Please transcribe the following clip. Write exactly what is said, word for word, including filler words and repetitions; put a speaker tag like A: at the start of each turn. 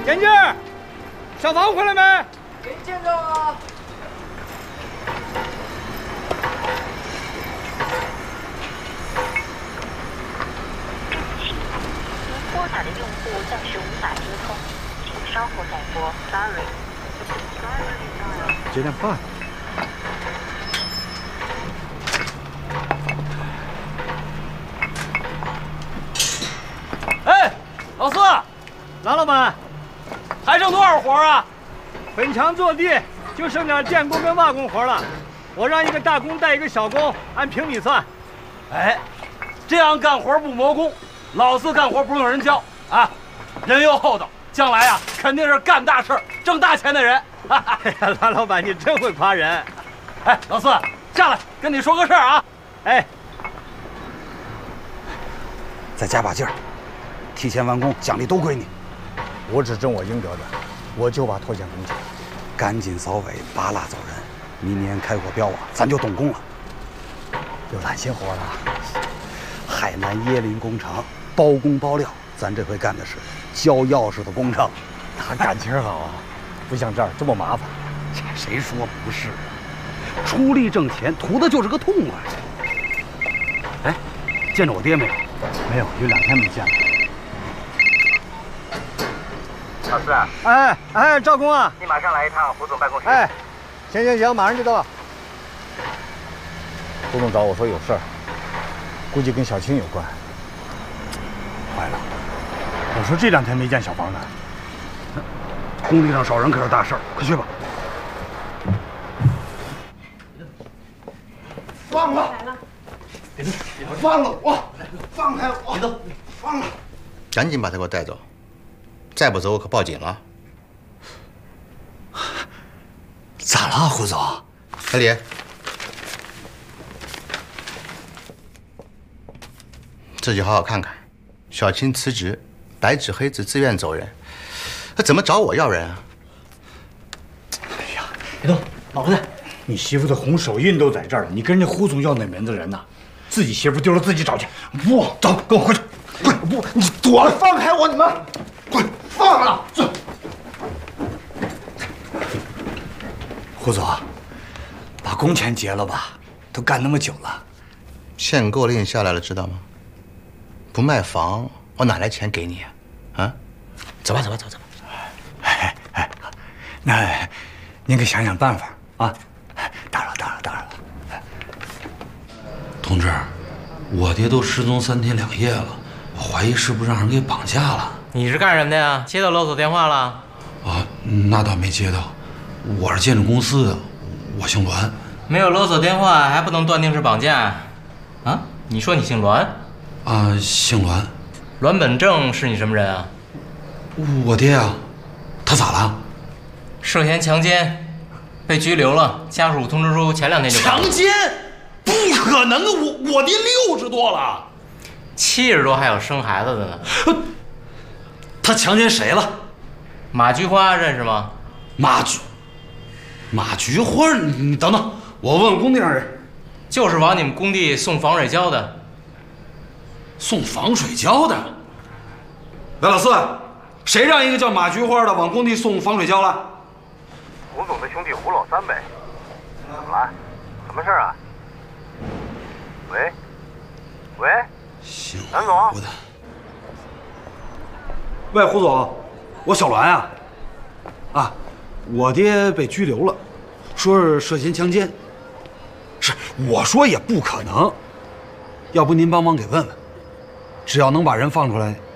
A: 眼镜，小房回来没？
B: 没见着啊。
C: 您拨打的用户暂时无法接通，请稍后再拨。Sorry。
A: 接电话。
D: 哎，老四，
A: 蓝老板，
D: 还剩多少活啊？
A: 粉墙坐地，就剩点电工跟瓦工活了。我让一个大工带一个小工，按平米算。
D: 哎，这样干活不磨工，老四干活不用人教啊，人又厚道，将来啊肯定是干大事、挣大钱的人。
A: 哎呀，蓝老板，你真会夸人。
D: 哎，老四，下来跟你说个事儿啊。
A: 哎，
E: 再加把劲儿，提前完工，奖励都归你。
F: 我只挣我应得的，我就把拖欠工钱。
E: 赶紧扫尾，拔蜡走人。明年开火标啊，咱就动工了。
F: 有哪些活了？
E: 海南椰林工程包工包料，咱这回干的是交钥匙的工程。
F: 他感情好啊，不像这儿这么麻烦。
E: 谁说不是啊？出力挣钱，图的就是个痛快。哎，见着我爹没有？
F: 没有，有两天没见了。
G: 老四，
A: 哎哎，赵工啊，
G: 你马上来一趟胡总办公室。
A: 哎，行行行，马上就到。
F: 胡总找我说有事儿，估计跟小青有关。坏了，我说这两天没见小房呢。
E: 工地上少人可是大事儿，快去吧。
B: 放了！
E: 放了我！放开我！别动！放了！
G: 赶紧把他给我带走，再不走我可报警了。
E: 咋了，胡总？
G: 小李，自己好好看看。小青辞职，白纸黑字自愿走人，他怎么找我要人啊？
F: 哎呀，别动，老婆子，你媳妇的红手印都在这儿了，你跟人家胡总要哪门子人呢？自己媳妇丢了自己找去。不，走，跟我回去。滚！不，你躲了，放开我！你们，滚！放了！走。胡总，把工钱结了吧，都干那么久了。
G: 限购令下来了，知道吗？不卖房，我哪来钱给你啊？啊，走吧，走吧，走走吧。
F: 哎哎，那您给想想办法啊！打扰打扰打扰了。
H: 同志，我爹都失踪三天两夜了，我怀疑是不是让人给绑架了。
I: 你是干什么的呀？接到勒索电话了？
H: 啊，那倒没接到。我是建筑公司的，我姓栾。
I: 没有勒索电话还不能断定是绑架啊？你说你姓栾？
H: 啊，姓栾。
I: 栾本正是你什么人啊？
H: 我爹啊。他咋了？
I: 涉嫌强奸，被拘留了。家属通知书前两天就
H: 强奸？不可能啊！我我爹六十多了，
I: 七十多还有生孩子的呢。
H: 他强奸谁了？
I: 马菊花认识吗？
H: 马菊，马菊花，你你等等，我问问工地上人。
I: 就是往你们工地送防水胶的。
H: 送防水胶的？来，老四，谁让一个叫马菊花的往工地送防水胶了？
G: 胡总的兄弟胡老三呗。怎么了？什么事儿啊？喂，喂，
H: 姓
G: 蓝总。
E: 喂，胡总，我小栾啊。啊，我爹被拘留了，说是涉嫌强奸。是，我说也不可能。要不您帮忙给问问，只要能把人放出来，